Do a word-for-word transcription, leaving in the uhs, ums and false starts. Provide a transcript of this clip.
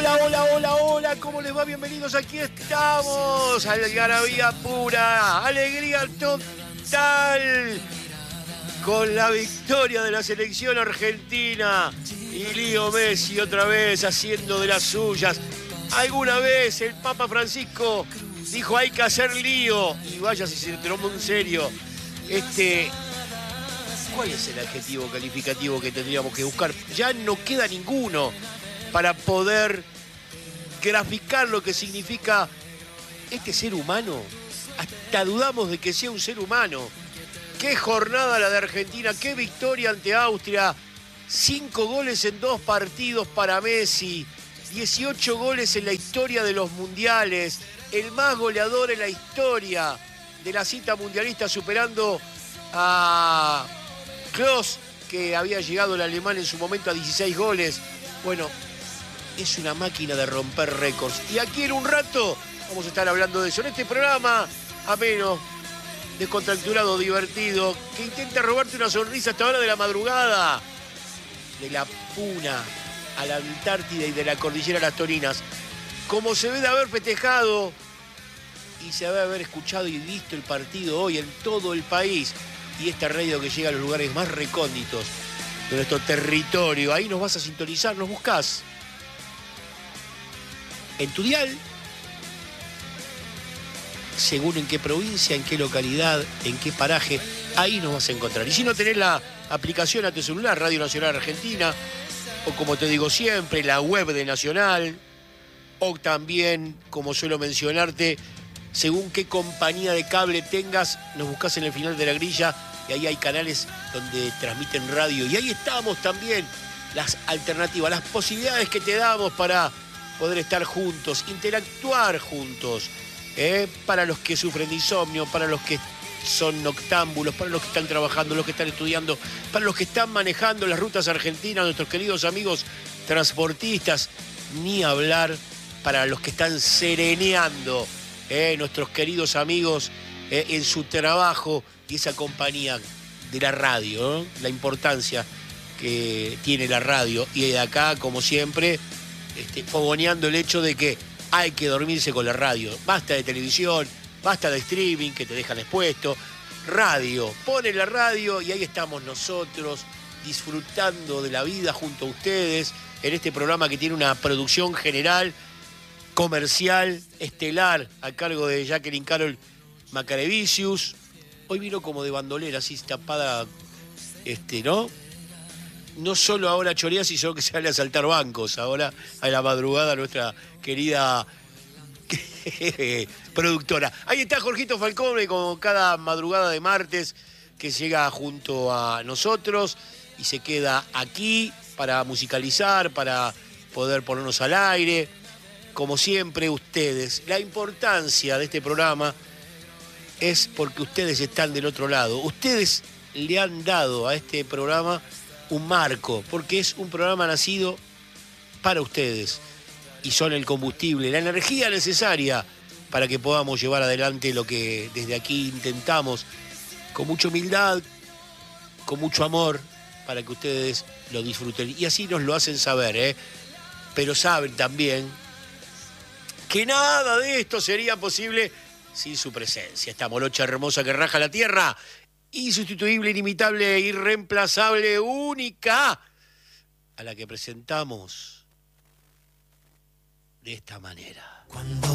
Hola, hola, hola, hola, ¿cómo les va? Bienvenidos, aquí estamos. Algarabía pura, alegría total. Con la victoria de la selección argentina. Y Leo Messi otra vez haciendo de las suyas. Alguna vez el Papa Francisco dijo hay que hacer lío. Y vaya si se tomó en serio. Este, ¿cuál es el adjetivo calificativo que tendríamos que buscar? Ya no queda ninguno para poder graficar lo que significa este ser humano. Hasta dudamos de que sea un ser humano. Qué jornada la de Argentina, qué victoria ante Austria. Cinco goles en dos partidos para Messi. dieciocho goles en la historia de los mundiales. El más goleador en la historia de la cita mundialista, superando a Klose, que había llegado el alemán en su momento a dieciséis goles. Bueno, es una máquina de romper récords. Y aquí en un rato vamos a estar hablando de eso. En este programa ameno, descontracturado, divertido, que intenta robarte una sonrisa hasta hora de la madrugada. De la Puna a la Antártida y de la Cordillera a las Torinas. Como se ve de haber festejado y se debe haber escuchado y visto el partido hoy en todo el país. Y esta radio que llega a los lugares más recónditos de nuestro territorio. Ahí nos vas a sintonizar, nos buscás en tu dial, según en qué provincia, en qué localidad, en qué paraje, ahí nos vas a encontrar. Y si no tenés la aplicación a tu celular, Radio Nacional Argentina, o como te digo siempre, la web de Nacional, o también, como suelo mencionarte, según qué compañía de cable tengas, nos buscás en el final de la grilla, y ahí hay canales donde transmiten radio. Y ahí estamos también, las alternativas, las posibilidades que te damos para poder estar juntos, interactuar juntos, ¿eh? Para los que sufren de insomnio, para los que son noctámbulos, para los que están trabajando, los que están estudiando, para los que están manejando las rutas argentinas, nuestros queridos amigos transportistas, ni hablar para los que están sereneando, ¿eh? Nuestros queridos amigos ¿eh? en su trabajo y esa compañía de la radio, ¿eh? La importancia que tiene la radio. Y de acá, como siempre, Este, fogoneando el hecho de que hay que dormirse con la radio. Basta de televisión, basta de streaming que te dejan expuesto. Radio, pone la radio y ahí estamos nosotros disfrutando de la vida junto a ustedes en este programa que tiene una producción general, comercial, estelar, a cargo de Jacqueline Carol Macarevicius. Hoy vino como de bandolera, así tapada, este, ¿no? No solo ahora chorea, sino que sale a saltar bancos. Ahora a la madrugada nuestra querida productora. Ahí está Jorgito Falcone como cada madrugada de martes que llega junto a nosotros y se queda aquí para musicalizar, para poder ponernos al aire. Como siempre ustedes, la importancia de este programa es porque ustedes están del otro lado. Ustedes le han dado a este programa un marco, porque es un programa nacido para ustedes y son el combustible, la energía necesaria para que podamos llevar adelante lo que desde aquí intentamos con mucha humildad, con mucho amor, para que ustedes lo disfruten. Y así nos lo hacen saber, ¿eh? Pero saben también que nada de esto sería posible sin su presencia. Esta molocha hermosa que raja la tierra, insustituible, inimitable, irreemplazable, única, a la que presentamos de esta manera. Cuando